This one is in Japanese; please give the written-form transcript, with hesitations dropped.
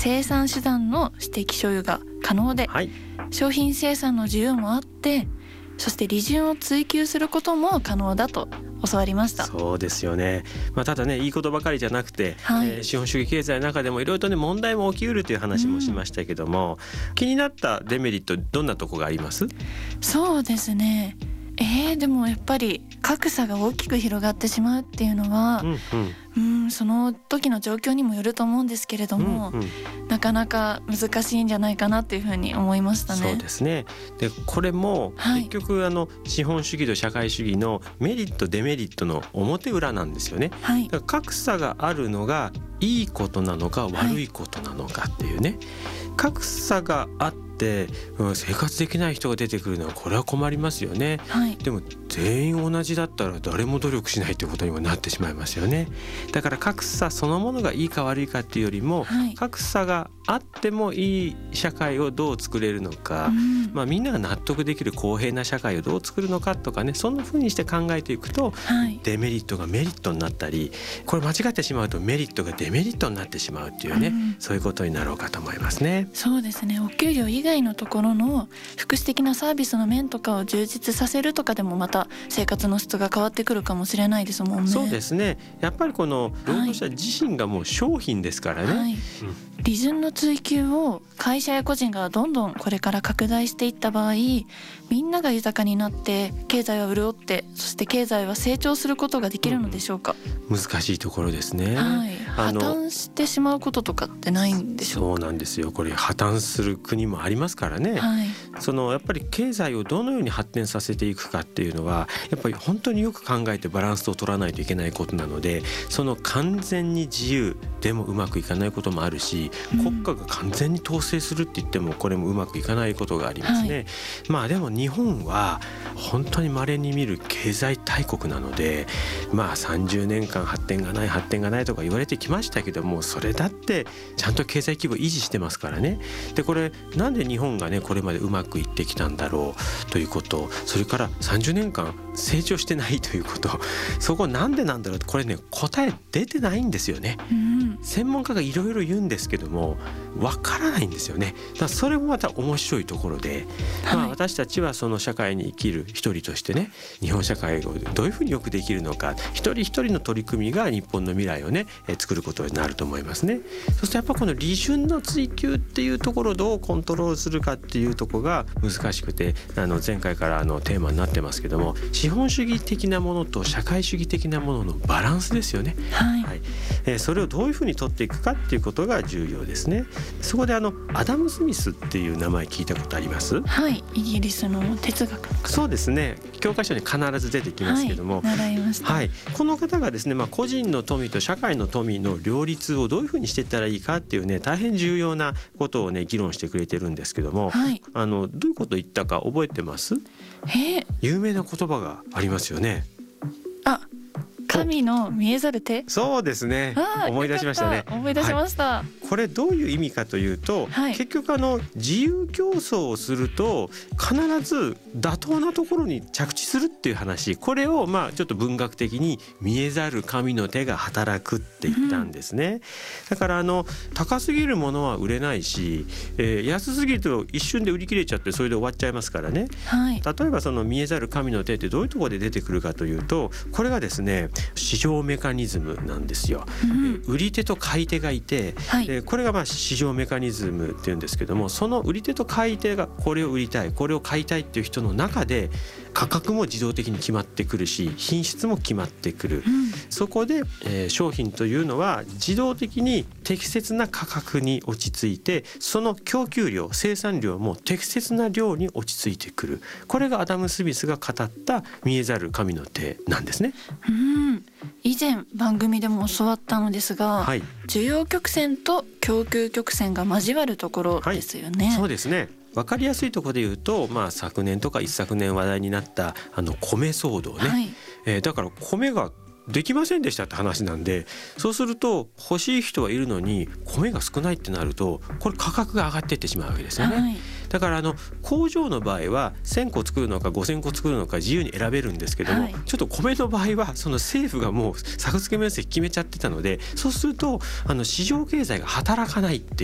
生産手段の私的所有が可能で、商品生産の自由もあって、そして利潤を追求することも可能だと教わりました。 そうですよね。ただね、いいことばかりじゃなくて、資本主義経済の中でもいろいろとね問題も起きうるという話もしましたけども、気になったデメリットどんなとこがあります？ そうですね、でもやっぱり格差が大きく広がってしまうっていうのは、その時の状況にもよると思うんですけれども、なかなか難しいんじゃないかなっていうふうに思いましたね。 そうですね。でこれも結局、資本主義と社会主義のメリットデメリットの表裏なんですよね。だから格差があるのがいいことなのか悪いことなのかっていうね、格差があって生活できない人が出てくるのはこれは困りますよね。でも全員同じだったら誰も努力しないということにもなってしまいますよね。だから格差そのものがいいか悪いかっていうよりも、格差があってもいい社会をどう作れるのか、みんなが納得できる公平な社会をどう作るのかとかね、そんな風にして考えていくと、デメリットがメリットになったり、これ間違ってしまうとメリットがデメリットになってしまうっていうね、そういうことになろうかと思いますね。 そうですね。お給料以外のところの福祉的なサービスの面とかを充実させるとかでもまた生活の質が変わってくるかもしれないですもんね。 そうですね。やっぱりこの労働者自身がもう商品ですからね。 利潤の追求を会社や個人がどんどんこれから拡大していった場合、みんなが豊かになって経済は潤って、そして経済は成長することができるのでしょうか？ 難しいところですね。 破綻してしまうこととかってないんでしょうか？ そうなんですよ。これ破綻する国もありますからね。やっぱり経済をどのように発展させていくかっていうのはやっぱり本当によく考えてバランスを取らないといけないことなので、その完全に自由でもうまくいかないこともあるし、国家が完全に統制するって言ってもこれもうまくいかないことがありますね。でも日本は本当に稀に見る経済大国なので、30年間発展がないとか言われてきましたけども、それだってちゃんと経済規模維持してますからね。でこれなんで日本がねこれまでうまくいってきたんだろうということ、それから30年間成長してないということ、そこなんでなんだろうって、これね答え出てないんですよね。専門家がいろいろ言うんですけどもわからないんですよね。だからそれもまた面白いところで、私たちはその社会に生きる一人としてね、日本社会をどういうふうによくできるのか、一人一人の取り組みが日本の未来をね作ることになると思いますね。そしてやっぱこの利潤の追求っていうところをどうコントロールするかっていうところが難しくて、前回からテーマになってますけども、資本主義的なものと社会主義的なもののバランスですよね。それをどういうふうに取っていくかっていうことが重要ですね。そこでアダム・スミスっていう名前聞いたことあります？イギリスの哲学の方。 そうですね。教科書に必ず出てきますけども、 習いました。 この方がですね、個人の富と社会の富の両立をどういうふうにしていったらいいかっていうね、大変重要なことをね議論してくれてるんですけども、どういうことを言ったか覚えてます？有名な言葉がありますよね。 神の見えざる手。 そうですね。思い出しましたね。 思い出しました。 これどういう意味かというと、結局自由競争をすると必ず妥当なところに着地するっていう話、これをちょっと文学的に見えざる神の手が働くって言ったんですね。だから高すぎるものは売れないし、安すぎると一瞬で売り切れちゃってそれで終わっちゃいますからね。例えばその見えざる神の手ってどういうところで出てくるかというと、これがですね市場メカニズムなんですよ。売り手と買い手がいて、これが市場メカニズムっていうんですけども、その売り手と買い手がこれを売りたいこれを買いたいっていう人の中で価格も自動的に決まってくるし、品質も決まってくる。そこで、商品というのは自動的に適切な価格に落ち着いて、その供給量生産量も適切な量に落ち着いてくる。これがアダム・スミスが語った見えざる神の手なんですね。 以前番組でも教わったのですが、需要曲線と供給曲線が交わるところですよね。 そうですね。分かりやすいところで言うと、昨年とか一昨年話題になった米騒動ね、だから米ができませんでしたって話なんで、そうすると欲しい人はいるのに米が少ないってなると、これ価格が上がっていってしまうわけですよね。だから工場の場合は1000個作るのか5000個作るのか自由に選べるんですけども、ちょっと米の場合はその政府がもう作付面積決めちゃってたので、そうすると市場経済が働かないって